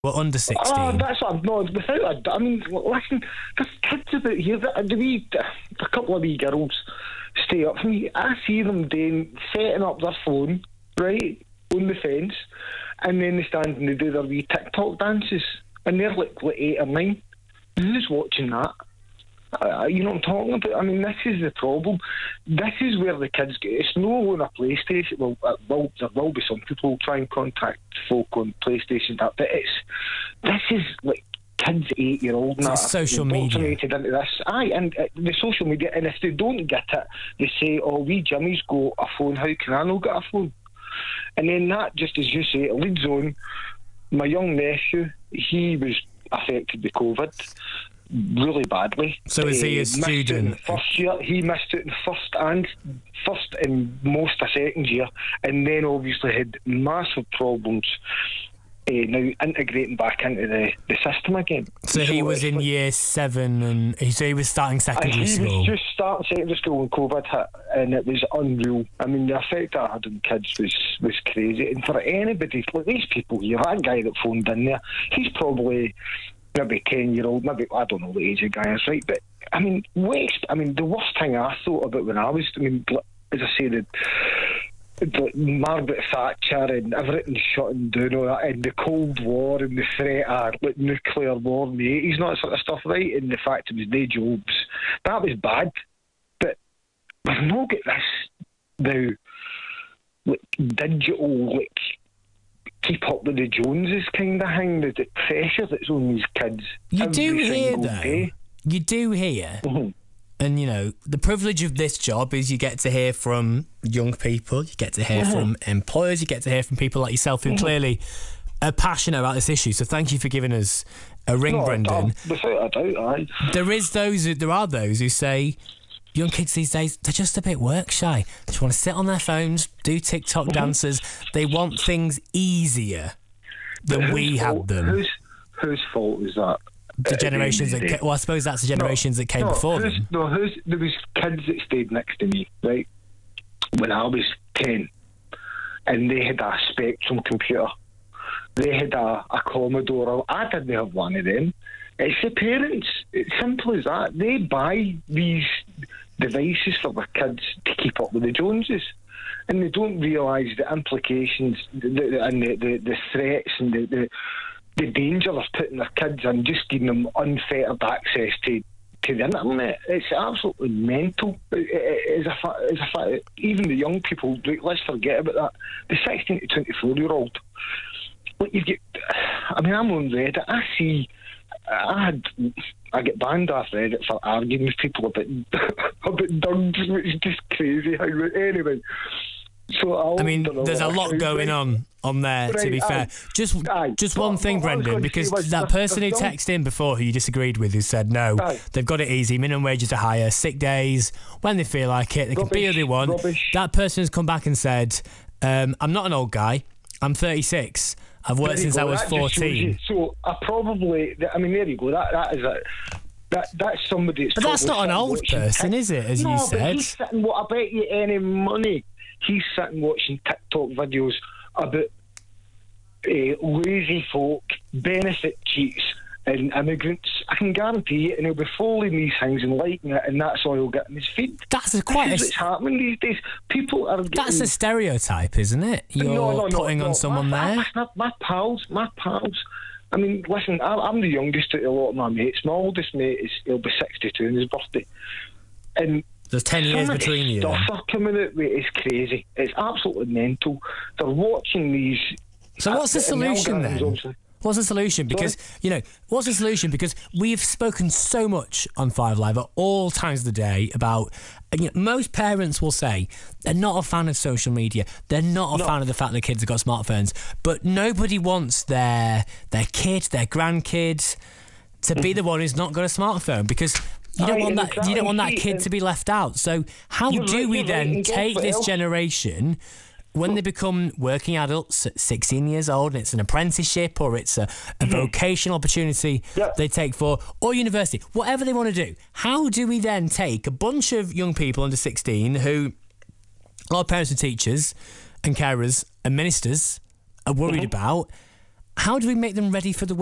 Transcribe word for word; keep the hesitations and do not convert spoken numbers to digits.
Well, under sixteen. Ah, that's what I'm not without. A, I mean, listen, there's kids about here. The, the wee, a couple of wee girls stay up for me. I see them doing setting up their phone right on the fence, and then they stand and they do their wee TikTok dances, and they're like, like eight or nine. Who's watching that? Uh, you know what I'm talking about? I mean, this is the problem. This is where the kids get. It's no on a PlayStation. Well, uh, well, there will be some people who try and contact folk on PlayStation, that, but it's this is like kids eight year old now. Social media. Into this. Aye, and uh, the social media. And if they don't get it, they say, "Oh, we Jimmy's got a phone. How can I not get a phone?" And then that, just as you say, it leads on. My young nephew, he was affected by COVID. Really badly. So is he a uh, student? First year, he missed it in first and first and most a second year, and then obviously had massive problems uh, now integrating back into the, the system again. So, so he was in like, year seven, and he, so he was starting secondary he school. He was just starting secondary school when COVID hit, and it was unreal. I mean, the effect that had on kids was was crazy. And for anybody, like these people here, that guy that phoned in there, he's probably maybe ten year old, maybe I don't know the age of the guy is, right? But I mean, waste. I mean, the worst thing I thought about when I was, I mean, as I say, the, the Margaret Thatcher and everything shutting down, all that, and the Cold War and the threat of like nuclear war in the eighties, and all that sort of stuff, right? And the fact it was no jobs, that was bad. But we've not got this now, like digital, like. Keep up with the Joneses kind of thing, the, the pressure that's on these kids. You do hear, though, day. you do hear, mm-hmm. and you know, the privilege of this job is you get to hear from young people, you get to hear mm-hmm. from employers, you get to hear from people like yourself who mm-hmm. clearly are passionate about this issue. So thank you for giving us a ring, no, Brendan. Without a doubt, aye. There is those, who, there are those who say, young kids these days, they're just a bit work shy. They just want to sit on their phones, do TikTok mm-hmm. dances. They want things easier than we fault, had them. Whose, whose fault is that? The generations that came, well, I suppose that's the generations no, that came no, before who's, them. No, who's, there was kids that stayed next to me, right, when I was ten, and they had a Spectrum computer. They had a, a Commodore. I didn't have one of them. It's the parents. It's simple as that. They buy these devices for their kids to keep up with the Joneses, and they don't realise the implications the, the, and the, the, the threats and the, the the danger of putting their kids in, just giving them unfettered access to, to the internet. It's absolutely mental. It, it, it's a fa- it's a fa- even the young people, let's forget about that. The sixteen to twenty-four year old, what you get. I mean, I'm on Reddit. I see. I had I get banned off Reddit for arguing with people about about dungs, which is just crazy. How anyway. So I'll, I mean, there's a lot going on on there. Right, to be fair, aye, just aye, just one thing, Brendan, because was, that person who texted in before who you disagreed with, who said no, aye. they've got it easy. Minimum wages are higher, sick days when they feel like it, they rubbish, can be who they want. Rubbish. That person has come back and said, um, "I'm not an old guy. I'm thirty-six. I've worked since go. I was that fourteen." So I probably, I mean, there you go. That that is a. That, that's somebody that's But that's not an old person, t- is it, as no, you said? But he's sitting, what, I bet you any money, he's sitting watching TikTok videos about uh, lazy folk, benefit cheats and immigrants. I can guarantee you, and he'll be following these things and liking it, and that's all he'll get in his feed. That's a quite this is a, what's happening these days. People are getting... That's a stereotype, isn't it? You're no, no, no, putting no. on someone my, there. My, my pals, my pals... I mean, listen, I'm the youngest of a lot of my mates. My oldest mate, is he'll be sixty-two on his birthday. And there's ten years between you. Stuff are coming out with is crazy. It's absolutely mental. They're watching these... So what's the solution then? Obviously. What's the solution? Because, you know, what's the solution? Because we've spoken so much on Five Live at all times of the day about, you know, most parents will say they're not a fan of social media. They're not a no. fan of the fact that kids have got smartphones. But nobody wants their their kid, their grandkid to be the one who's not got a smartphone, because you don't want that exactly. you don't want that kid to be left out. So how you're do right, we then right, take this else. generation, when they become working adults at sixteen years old, and it's an apprenticeship or it's a, a mm-hmm. vocational opportunity yep. they take for, or university, whatever they want to do, how do we then take a bunch of young people under sixteen who a lot of parents and teachers and carers and ministers are worried mm-hmm. about? how do we make them ready for the